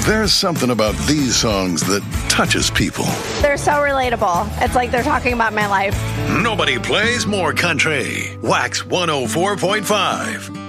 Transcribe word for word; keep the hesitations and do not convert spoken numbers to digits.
There's something about these songs that touches people. They're so relatable. It's like they're talking about my life. Nobody plays more country. Wax one oh four point five.